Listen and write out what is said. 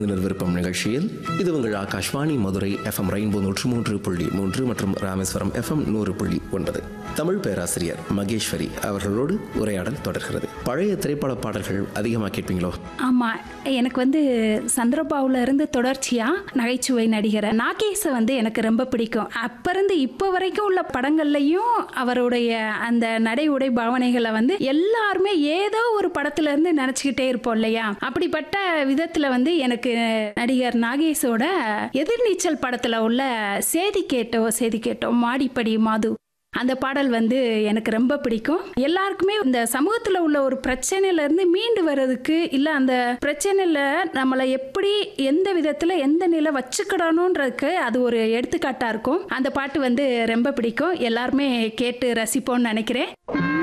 விருப்பம் நிகழ்ச்சியில் இது உங்கள் ஆகாஷ்வாணி மதுரை எஃப்எம் ரெயின்போ 103.3 மற்றும் ராமேஸ்வரம் எஃப்எம் 100.9. தமிழ் பேராசிரியர் மகேஸ்வரி அவர்களோடு உரையாடல் தொடர்கிறது. பழைய திரைப்பட பாடல்கள் அதிகமாக கேட்பீங்களோ? ஆமாம், எனக்கு சந்திரபாபுல இருந்து தொடர்ச்சியா நகைச்சுவை நடிகர் நாகேஷை எனக்கு ரொம்ப பிடிக்கும். அப்ப இருந்து இப்போ வரைக்கும் உள்ள படங்கள்லையும் அவருடைய அந்த நடை உடை பாவனைகளை எல்லாருமே ஏதோ ஒரு படத்துல இருந்து நினைச்சுக்கிட்டே இருப்போம் இல்லையா? அப்படிப்பட்ட விதத்துல எனக்கு நடிகர் நாகேஷோட எதிர்நீச்சல் படத்துல உள்ள சேதி கேட்டோம் மாடிப்படி மாது அந்த பாடல் எனக்கு ரொம்ப பிடிக்கும். எல்லாருக்குமே இந்த சமூகத்துல உள்ள ஒரு பிரச்சனையில இருந்து மீண்டு வர்றதுக்கு இல்ல அந்த பிரச்சனையில நம்மளை எப்படி எந்த விதத்துல எந்த நிலை வச்சுக்கிடணும்ன்றதுக்கு அது ஒரு எடுத்துக்காட்டா இருக்கும். அந்த பாட்டு ரொம்ப பிடிக்கும். எல்லாருமே கேட்டு ரசிப்போம்னு நினைக்கிறேன்.